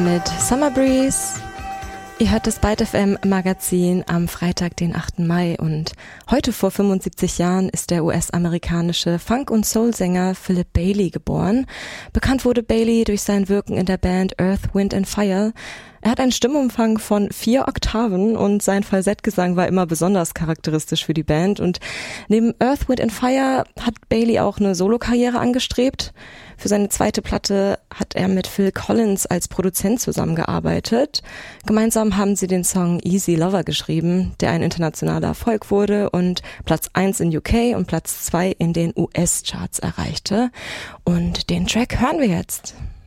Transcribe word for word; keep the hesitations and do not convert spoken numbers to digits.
Mit Summer Breeze. Ihr hört das Byte F M Magazin am Freitag, den achten Mai, und heute vor fünfundsiebzig Jahren ist der U S-amerikanische Funk- und Soul-Sänger Philip Bailey geboren. Bekannt wurde Bailey durch sein Wirken in der Band Earth, Wind and Fire. Er hat einen Stimmumfang von vier Oktaven und sein Falsettgesang war immer besonders charakteristisch für die Band. Und neben Earth, Wind and Fire hat Bailey auch eine Solokarriere angestrebt. Für seine zweite Platte hat er mit Phil Collins als Produzent zusammengearbeitet. Gemeinsam haben sie den Song Easy Lover geschrieben, der ein internationaler Erfolg wurde und Platz eins in U K und Platz zwei in den U S-Charts erreichte. Und den Track hören wir jetzt.